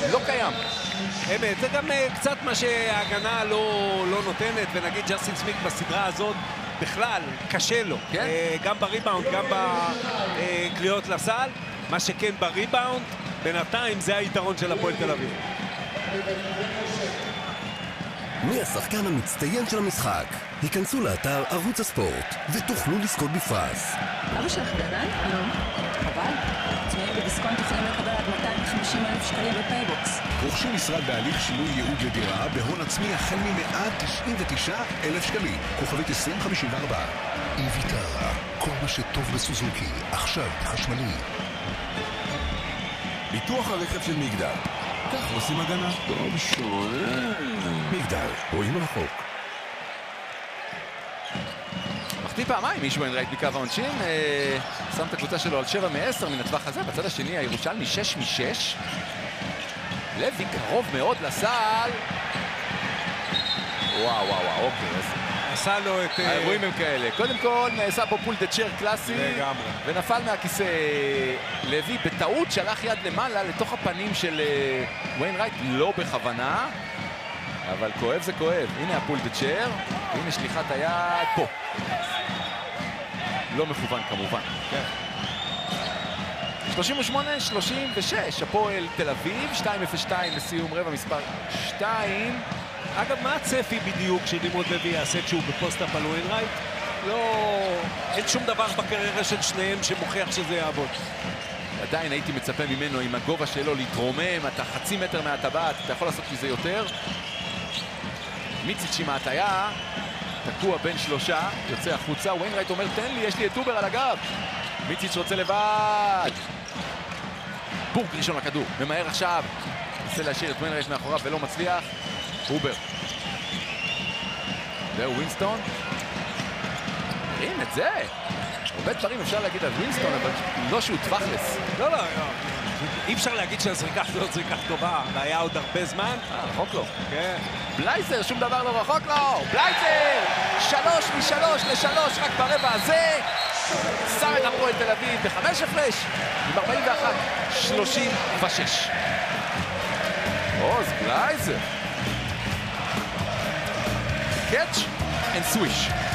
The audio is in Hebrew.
לא קיים. אמת, זה גם קצת מה שההגנה לא נותנת, ונגיד ג'סטין סמית' בסדרה הזאת בכלל קשה לו, כן? גם בריבאונד, גם בקליעות לסל, מה שכן בריבאונד, בינתיים זה היתרון של הפועל תל אביב. מי השחקן המצטיין של המשחק? היכנסו לאתר ערוץ הספורט ותוכלו לזכות בפרס. אבא שלך גדל? לא. חבל. עצמאים בדיסקונט יכולים לקבל עד 250,000 שקלים בפייבוקס. רוכשים משרד בהליך שינוי ייעוד לדירה בהון עצמי החל מ-199,000 שקלים. כוכבית 2054. איביטרה, כל מה שטוב בסוזוקי, עכשיו בחשמלי. ביטוח הרכב של מגדל. כך עושים הגנה. טוב שונה. מגדל, רואים רחוק. מחטיא פעמיים מישהו וויינרייט מקו העונשין, שם את הקבוצה שלו על 7 מ-10 מן הטווח הזה. בצד השני הירושלמי 6 מ-6. לוי קרוב מאוד לסל. וואו, אוקיי. עשה לו את... האירועים הם כאלה. קודם כל נעשה פה פול דה צ'ר קלאסי. לגמרי. ונפל מהכיסא. לוי בטעות שלח יד למעלה לתוך הפנים של וויינרייט, לא בכוונה. אבל כואב זה כואב. הנה הפול דה צ'ר. והנה שליחת היד פה. לא מכוון כמובן. כן. 38-36, הפועל תל אביב, 2-0-2 לסיום רבע מספר 2. אגב, מה הצפי בדיוק שנמרוד לוי יעשה כשהוא בפוסט-אפ על וויינרייט? אין שום דבר בקריירה של שניהם שמוכיח שזה יעבוד. עדיין הייתי מצפה ממנו עם הגובה שלו להתרומם, אתה חצי מטר מהטבעת, אתה יכול לעשות מזה יותר. מיציץ' עם ההטיה, תקוע בין שלושה, יוצא החוצה, וויינרייט אומר תן לי, יש לי את טובר על הגב. מיציץ' רוצה לבד. בורק ראשון לכדור, ממהר עכשיו. נסה להשאיר את וויינרייט מאחוריו ולא מצליח. הובר. זהו ווינסטון. הנה את זה. הרבה דברים אפשר להגיד על ווינסטון, אבל לא שהוא טווחלס. לא. אי אפשר להגיד שהזריקה הזאת זריקה טובה, והיה עוד הרבה זמן. רחוק לו. כן. בלייזר, שום דבר לא רחוק לו. בלייזר! 3 מ-3 ל-3 רק ברבע הזה. שם את הפועל תל אביב ב5 הפרש עם 41-36. עוז בלייזר. קאץ' and swish.